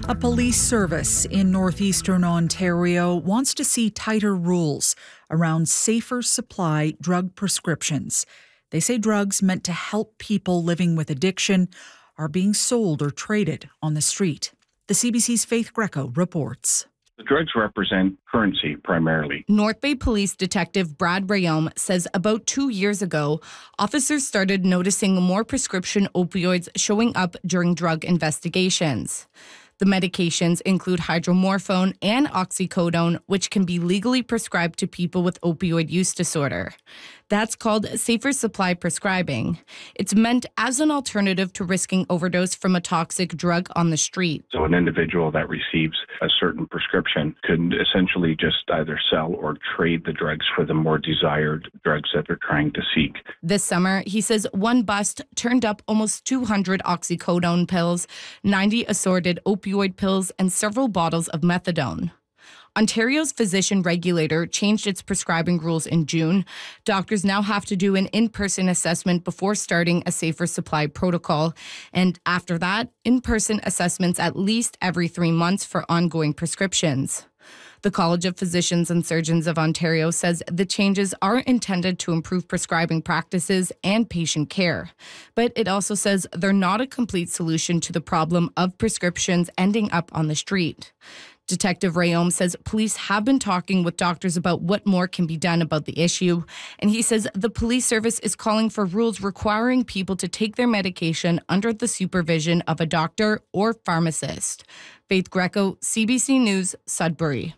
A police service in northeastern Ontario wants to see tighter rules around safer supply drug prescriptions. They say drugs meant to help people living with addiction are being sold or traded on the street. The CBC's Faith Greco reports. The drugs represent currency primarily. North Bay Police Detective Brad Rayom says about 2 years ago, officers started noticing more prescription opioids showing up during drug investigations. The medications include hydromorphone and oxycodone, which can be legally prescribed to people with opioid use disorder. That's called safer supply prescribing. It's meant as an alternative to risking overdose from a toxic drug on the street. So an individual that receives a certain prescription could essentially just either sell or trade the drugs for the more desired drugs that they're trying to seek. This summer, he says one bust turned up almost 200 oxycodone pills, 90 assorted opioid pills, and several bottles of methadone. Ontario's physician regulator changed its prescribing rules in June. Doctors now have to do an in-person assessment before starting a safer supply protocol. And after that, in-person assessments at least every 3 months for ongoing prescriptions. The College of Physicians and Surgeons of Ontario says the changes are intended to improve prescribing practices and patient care. But it also says they're not a complete solution to the problem of prescriptions ending up on the street. Detective Rayom says police have been talking with doctors about what more can be done about the issue. And he says the police service is calling for rules requiring people to take their medication under the supervision of a doctor or pharmacist. Faith Greco, CBC News, Sudbury.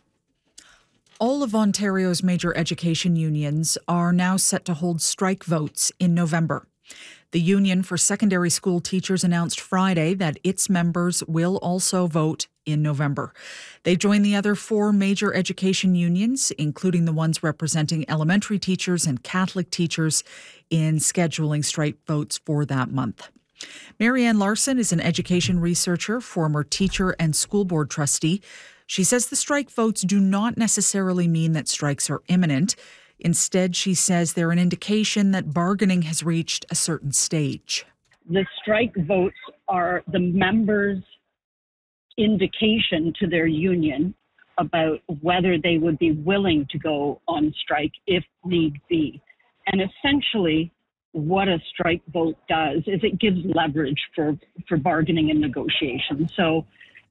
All of Ontario's major education unions are now set to hold strike votes in November. The Union for Secondary School Teachers announced Friday that its members will also vote in November. They join the other 4 major education unions, including the ones representing elementary teachers and Catholic teachers, in scheduling strike votes for that month. Marianne Larson is an education researcher, former teacher and school board trustee. She says the strike votes do not necessarily mean that strikes are imminent. Instead, she says they're an indication that bargaining has reached a certain stage. The strike votes are the members' indication to their union about whether they would be willing to go on strike if need be. And essentially, what a strike vote does is it gives leverage for bargaining and negotiation. So,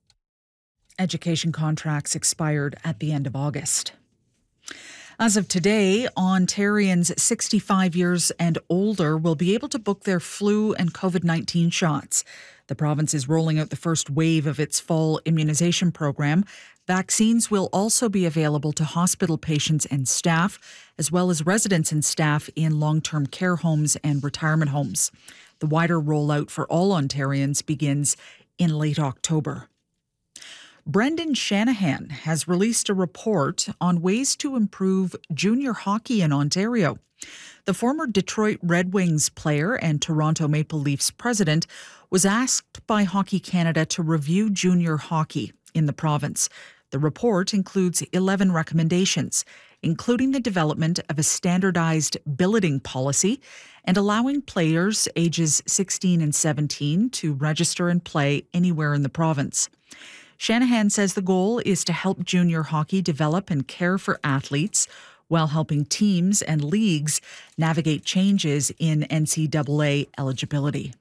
education contracts expired at the end of August. As of today, Ontarians 65 years and older will be able to book their flu and COVID-19 shots. The province is rolling out the first wave of its fall immunization program. Vaccines will also be available to hospital patients and staff, as well as residents and staff in long-term care homes and retirement homes. The wider rollout for all Ontarians begins in late October. Brendan Shanahan has released a report on ways to improve junior hockey in Ontario. The former Detroit Red Wings player and Toronto Maple Leafs president was asked by Hockey Canada to review junior hockey in the province. The report includes 11 recommendations, including the development of a standardized billeting policy and allowing players ages 16 and 17 to register and play anywhere in the province. Shanahan says the goal is to help junior hockey develop and care for athletes while helping teams and leagues navigate changes in NCAA eligibility.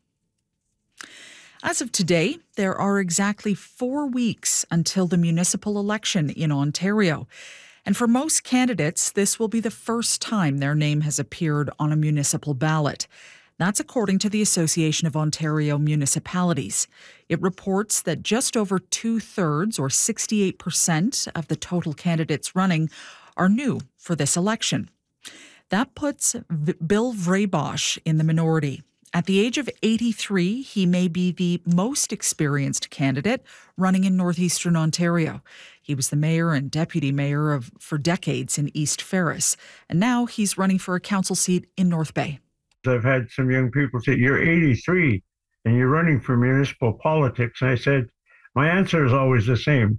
As of today, there are exactly 4 weeks until the municipal election in Ontario. And for most candidates, this will be the first time their name has appeared on a municipal ballot. That's according to the Association of Ontario Municipalities. It reports that just over 2/3, or 68% of the total candidates running, are new for this election. That puts Bill Vraybosch in the minority. At the age of 83, he may be the most experienced candidate running in northeastern Ontario. He was the mayor and deputy mayor for decades in East Ferris, and now he's running for a council seat in North Bay. I've had some young people say, "You're 83 and you're running for municipal politics." And I said, my answer is always the same.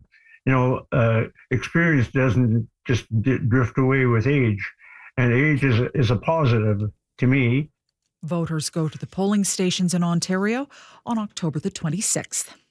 Experience doesn't just drift away with age. And age is a positive to me. Voters go to the polling stations in Ontario on October the 26th.